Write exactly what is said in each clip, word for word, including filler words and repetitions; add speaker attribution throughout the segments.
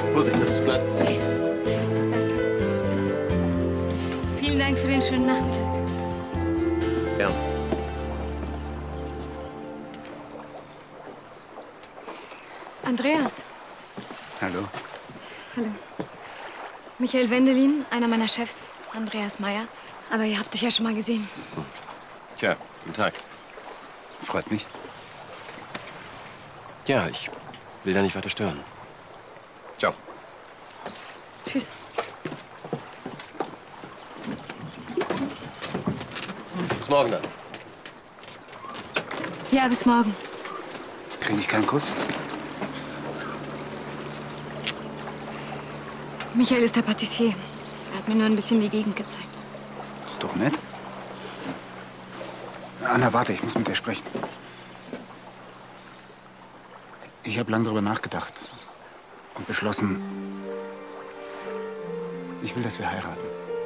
Speaker 1: Vorsicht, das ist glatt.
Speaker 2: Vielen Dank für den schönen Nachmittag.
Speaker 1: Gern.
Speaker 2: Andreas.
Speaker 3: Hallo.
Speaker 2: Hallo. Michael Wendelin, einer meiner Chefs, Andreas Meyer. Aber ihr habt euch ja schon mal gesehen.
Speaker 1: Tja, guten Tag.
Speaker 3: Freut mich.
Speaker 1: Ja, ich will da nicht weiter stören. Ciao.
Speaker 2: Tschüss.
Speaker 1: Bis morgen dann.
Speaker 2: Ja, bis morgen.
Speaker 3: Kriege ich keinen Kuss?
Speaker 2: Michael ist der Patissier. Er hat mir nur ein bisschen die Gegend gezeigt.
Speaker 3: Ist doch nett. Anna, warte, ich muss mit dir sprechen. Ich habe lange darüber nachgedacht und beschlossen, ich will, dass wir heiraten.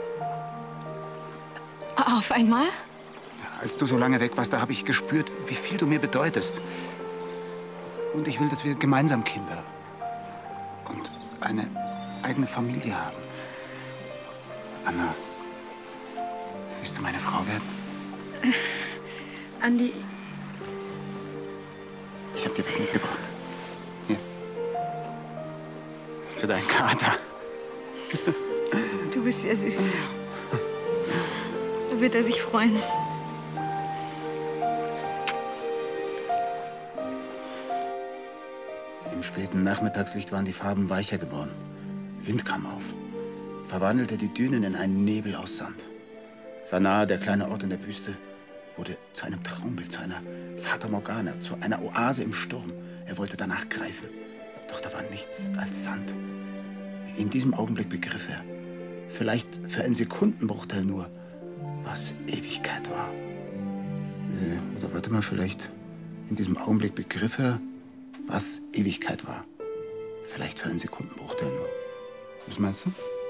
Speaker 2: Auf einmal?
Speaker 3: Als du so lange weg warst, da habe ich gespürt, wie viel du mir bedeutest. Und ich will, dass wir gemeinsam Kinder und eine eigene Familie haben. Anna, willst du meine Frau werden?
Speaker 2: Andi,
Speaker 3: ich habe dir was mitgebracht. Hier. Für deinen Kater.
Speaker 2: du bist ja süß. Wird er sich freuen.
Speaker 3: Im späten Nachmittagslicht waren die Farben weicher geworden. Wind kam auf, verwandelte die Dünen in einen Nebel aus Sand. Sanaa, der kleine Ort in der Wüste, wurde zu einem Traumbild, zu einer Fata Morgana, zu einer Oase im Sturm. Er wollte danach greifen, doch da war nichts als Sand. In diesem Augenblick begriff er, vielleicht für einen Sekundenbruchteil nur, was Ewigkeit war. Äh, oder warte mal, vielleicht in diesem Augenblick begriff er, was Ewigkeit war. Vielleicht für einen Sekundenbruchteil nur. Was meinst du?